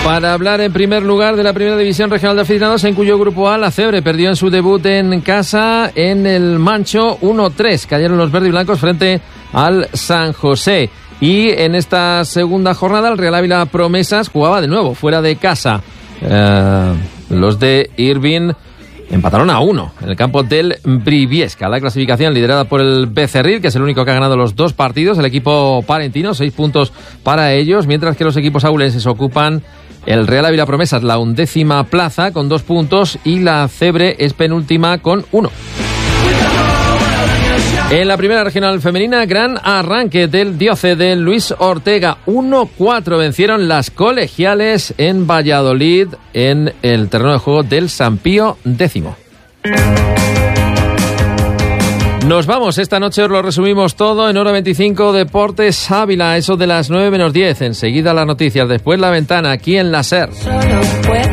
Para hablar en primer lugar de la Primera División Regional de Aficionados, en cuyo grupo A la Cebre perdió en su debut en casa en el Mancho 1-3. Cayeron los verde y blancos frente al San José. Y en esta segunda jornada el Real Ávila Promesas jugaba de nuevo fuera de casa. Los de Irvine empataron a 1 en el campo del Briviesca. La clasificación liderada por el Becerril, que es el único que ha ganado los 2 partidos. El equipo palentino, 6 puntos para ellos, mientras que los equipos aulenses ocupan el Real Ávila Promesas la 11ª plaza con 2 puntos y la Cebre es penúltima con 1. En la primera regional femenina, gran arranque del Dioce de Luis Ortega. 1-4 vencieron las colegiales en Valladolid en el terreno de juego del San Pío X. Nos vamos, esta noche os lo resumimos todo en Hora 25 Deportes Ávila, eso de las 9 menos 10. Enseguida las noticias, después la ventana aquí en la SER.